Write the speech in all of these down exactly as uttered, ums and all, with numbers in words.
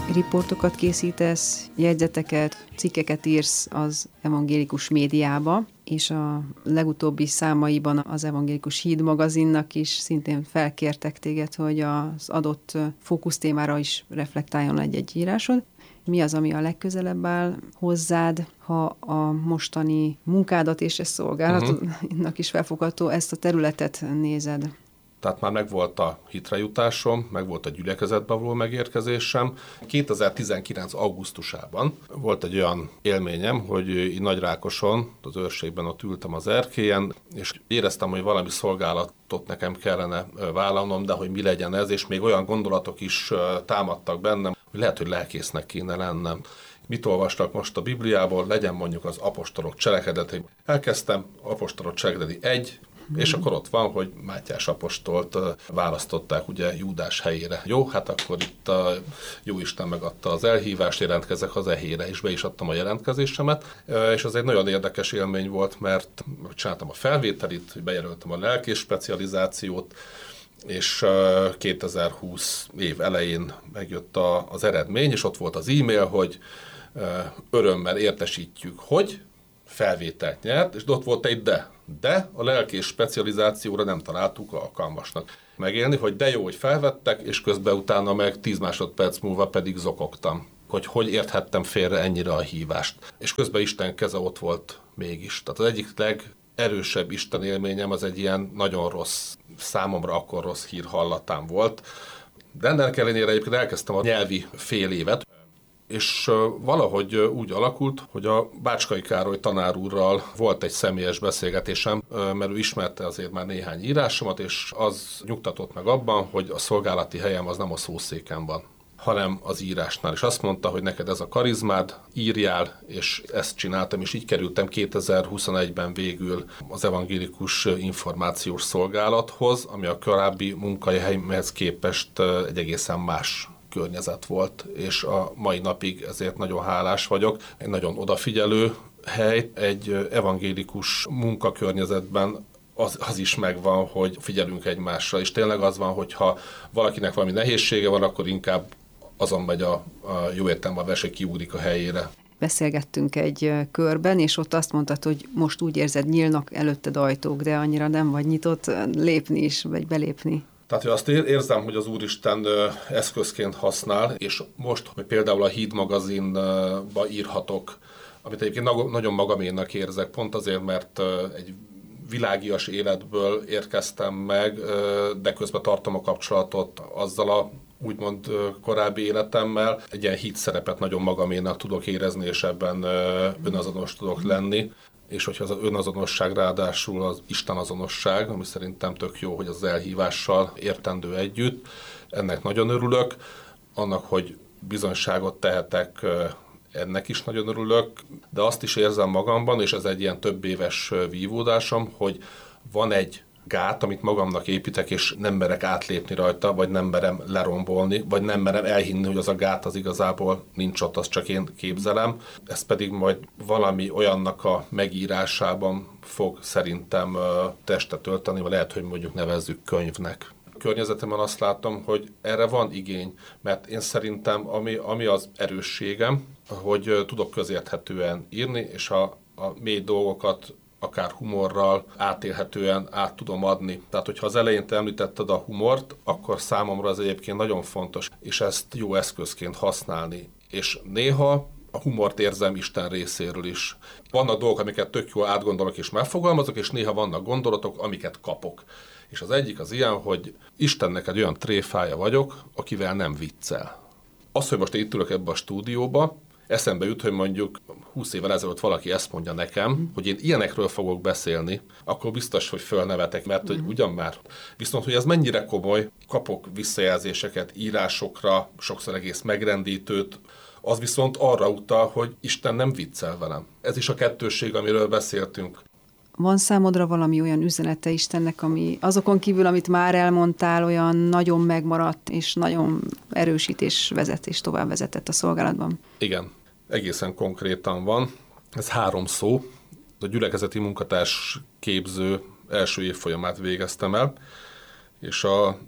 riportokat készítesz, jegyzeteket, cikkeket írsz az evangélikus médiába, és a legutóbbi számaiban az Evangélikus Híd magazinnak is szintén felkértek téged, hogy az adott fókusztémára is reflektáljon egy-egy írásod. Mi az, ami a legközelebb áll hozzád, ha a mostani munkádat és ezt szolgálatodnak uh-huh. is felfogható, ezt a területet nézed? Tehát már megvolt a hitre jutásom, megvolt a gyülekezetbe való megérkezésem. kétezer-tizenkilenc. augusztusában volt egy olyan élményem, hogy így Nagyrákoson, az őrségben ott ültem az erkélyen, és éreztem, hogy valami szolgálatot nekem kellene vállalnom, de hogy mi legyen ez, és még olyan gondolatok is támadtak bennem, hogy lehet, hogy lelkésznek kéne lennem. Mit olvastak most a Bibliából? Legyen mondjuk az apostolok cselekedetei. Elkezdtem apostolok cselekedeti egy, és akkor ott van, hogy Mátyás apostolt választották ugye Júdás helyére. Jó, hát akkor itt a Jóisten megadta az elhívást, jelentkezek az ehére, és be is adtam a jelentkezésemet. És az egy nagyon érdekes élmény volt, mert csináltam a felvételit, bejelöltem a lelkész specializációt, és kétezer-húsz év elején megjött a, az eredmény, és ott volt az e-mail, hogy örömmel értesítjük, hogy felvételt nyert, és ott volt egy de. De a lelkész specializációra nem találtuk alkalmasnak megélni, hogy de jó, hogy felvettek, és közben utána meg tíz másodperc múlva pedig zokogtam, hogy hogy érthettem félre ennyire a hívást. És közben Isten keze ott volt mégis. Tehát az egyik legerősebb Isten élményem az egy ilyen nagyon rossz, számomra akkor rossz hír hallatán volt. De ennek ellenére egyébként elkezdtem a nyelvi fél évet, és valahogy úgy alakult, hogy a Bácskai Károly tanár úrral volt egy személyes beszélgetésem, mert ő ismerte azért már néhány írásomat, és az nyugtatott meg abban, hogy a szolgálati helyem az nem a szószéken van, hanem az írásnál. És azt mondta, hogy neked ez a karizmád, írjál, és ezt csináltam, és így kerültem kétezer-huszonegyben végül az Evangélikus Információs Szolgálathoz, ami a korábbi munkahelyemhez képest egy egészen más környezet volt, és a mai napig ezért nagyon hálás vagyok. Egy nagyon odafigyelő hely, egy evangélikus munkakörnyezetben az, az is megvan, hogy figyelünk egymásra, és tényleg az van, hogyha valakinek valami nehézsége van, akkor inkább azon megy a, a jó értelemben a vers, hogy kiugrik a helyére. Beszélgettünk egy körben, és ott azt mondtad, hogy most úgy érzed, nyílnak előtted ajtók, de annyira nem vagy nyitott lépni is, vagy belépni. Tehát, hogy azt érzem, hogy az Úristen eszközként használ, és most, hogy például a Híd magazinba írhatok, amit egyébként nagyon magaménnak érzek, pont azért, mert egy világias életből érkeztem meg, de közben tartom a kapcsolatot azzal a úgymond korábbi életemmel. Egy ilyen híd szerepet nagyon magaménak tudok érezni, és ebben önazonos tudok lenni. És hogyha az önazonosság ráadásul az Isten azonosság, ami szerintem tök jó, hogy az elhívással értendő együtt, ennek nagyon örülök. Annak, hogy bizonyságot tehetek, ennek is nagyon örülök, de azt is érzem magamban, és ez egy ilyen több éves vívódásom, hogy van egy gát, amit magamnak építek, és nem merek átlépni rajta, vagy nem merem lerombolni, vagy nem merem elhinni, hogy az a gát az igazából nincs ott, azt csak én képzelem. Ez pedig majd valami olyannak a megírásában fog szerintem testet ölteni, vagy lehet, hogy mondjuk nevezzük könyvnek. A környezetemben azt látom, hogy erre van igény, mert én szerintem, ami, ami az erősségem, hogy tudok közérthetően írni, és a, a mély dolgokat akár humorral átélhetően át tudom adni. Tehát, hogyha az elején te említetted a humort, akkor számomra az egyébként nagyon fontos, és ezt jó eszközként használni. És néha a humort érzem Isten részéről is. Vannak dolgok, amiket tök jól átgondolok és megfogalmazok, és néha vannak gondolatok, amiket kapok. És az egyik az ilyen, hogy Istennek egy olyan tréfája vagyok, akivel nem viccel. Az, hogy most itt ülök ebbe a stúdióba, eszembe jut, hogy mondjuk húsz évvel ezelőtt valaki ezt mondja nekem, mm. hogy én ilyenekről fogok beszélni, akkor biztos, hogy fölnevetek, mert hogy ugyan már. Viszont, hogy ez mennyire komoly, kapok visszajelzéseket írásokra, sokszor egész megrendítőt, az viszont arra utal, hogy Isten nem viccel velem. Ez is a kettősség, amiről beszéltünk. Van számodra valami olyan üzenete Istennek, ami azokon kívül, amit már elmondtál, olyan nagyon megmaradt, és nagyon erősít és vezet, és tovább vezetett a szolgálatban? Igen, egészen konkrétan van. Ez három szó. A gyülekezeti munkatárs képző első évfolyamát végeztem el, és a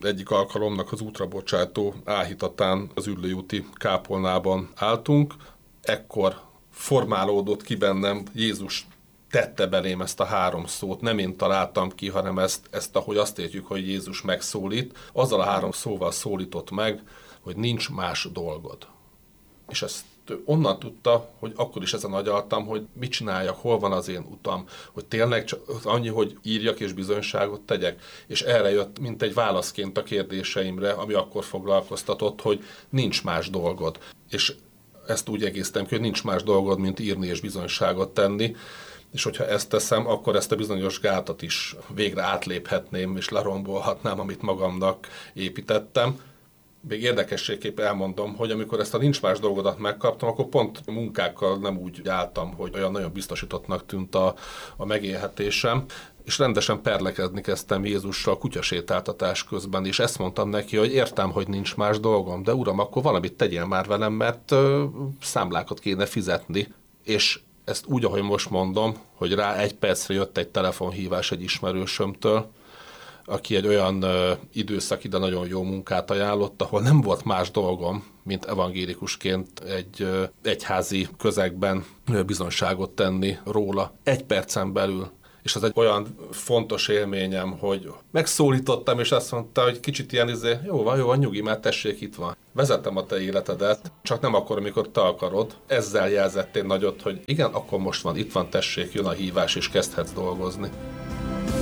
egyik alkalomnak az útrabocsátó áhítatán az Üllői úti kápolnában álltunk. Ekkor formálódott ki bennem, Jézus tette belém ezt a három szót, nem én találtam ki, hanem ezt, ezt ahogy azt értjük, hogy Jézus megszólít, azzal a három szóval szólított meg, hogy nincs más dolgod. És ezt onnan tudta, hogy akkor is ezen agyaltam, hogy mit csináljak, hol van az én utam, hogy tényleg csak annyi, hogy írjak és bizonyságot tegyek. És erre jött, mint egy válaszként a kérdéseimre, ami akkor foglalkoztatott, hogy nincs más dolgod. És ezt úgy egésztem ki, hogy nincs más dolgod, mint írni és bizonyságot tenni. És hogyha ezt teszem, akkor ezt a bizonyos gátat is végre átléphetném, és lerombolhatnám, amit magamnak építettem. Még érdekességképp elmondom, hogy amikor ezt a nincs más dolgodat megkaptam, akkor pont munkákkal nem úgy álltam, hogy olyan nagyon biztosítottnak tűnt a, a megélhetésem, és rendesen perlekezni kezdtem Jézussal kutyasétáltatás közben, és ezt mondtam neki, hogy értem, hogy nincs más dolgom, de uram, akkor valamit tegyél már velem, mert ö, számlákat kéne fizetni, és ezt úgy, ahogy most mondom, hogy rá egy percre jött egy telefonhívás egy ismerősömtől, aki egy olyan ö, időszak ide nagyon jó munkát ajánlott, ahol nem volt más dolgom, mint evangélikusként egy ö, egyházi közegben ö, bizonyságot tenni róla. Egy percen belül. És az egy olyan fontos élményem, hogy megszólítottam, és azt mondta, hogy kicsit ilyen izé, jó van, jó van, nyugi, mert tessék, itt van. Vezetem a te életedet, csak nem akkor, amikor te akarod. Ezzel jelzettél nagyot, hogy igen, akkor most van, itt van, tessék, jön a hívás, és kezdhetsz dolgozni.